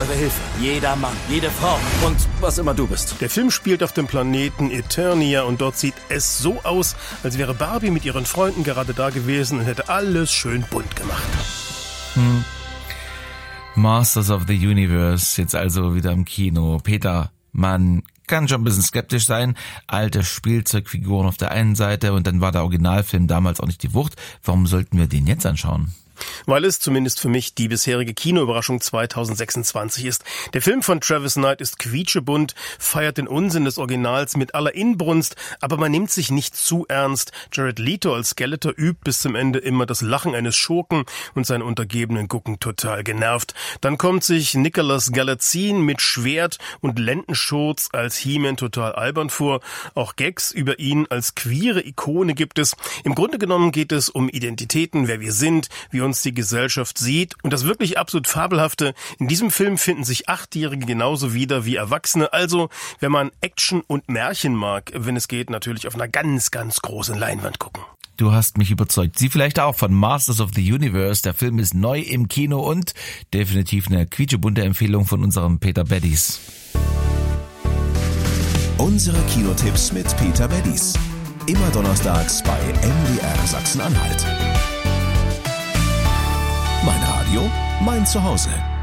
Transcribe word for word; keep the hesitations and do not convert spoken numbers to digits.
eure Hilfe. Jeder Mann, jede Frau und was immer du bist. Der Film spielt auf dem Planeten Eternia und dort sieht es so aus, als wäre Barbie mit ihren Freunden gerade da gewesen und hätte alles schön bunt gemacht. Hm. Masters of the Universe, jetzt also wieder im Kino. Peter, man kann schon ein bisschen skeptisch sein. Alte Spielzeugfiguren auf der einen Seite und dann war der Originalfilm damals auch nicht die Wucht. Warum sollten wir den jetzt anschauen? Weil es zumindest für mich die bisherige Kinoüberraschung zweitausendsechsundzwanzig ist. Der Film von Travis Knight ist quietschebunt, feiert den Unsinn des Originals mit aller Inbrunst, aber man nimmt sich nicht zu ernst. Jared Leto als Skeletor übt bis zum Ende immer das Lachen eines Schurken und seine Untergebenen gucken total genervt. Dann kommt sich Nicholas Galitzine mit Schwert und Lendenschurz als He-Man total albern vor. Auch Gags über ihn als queere Ikone gibt es. Im Grunde genommen geht es um Identitäten, wer wir sind, wie uns die Gesellschaft sieht. Und das wirklich absolut Fabelhafte, in diesem Film finden sich Achtjährige genauso wieder wie Erwachsene. Also, wenn man Action und Märchen mag, wenn es geht, natürlich auf einer ganz, ganz großen Leinwand gucken. Du hast mich überzeugt. Sie vielleicht auch von Masters of the Universe. Der Film ist neu im Kino und definitiv eine quietschebunte Empfehlung von unserem Peter Beddies. Unsere Kinotipps mit Peter Beddies. Immer donnerstags bei M D R Sachsen-Anhalt. Mein Radio, mein Zuhause.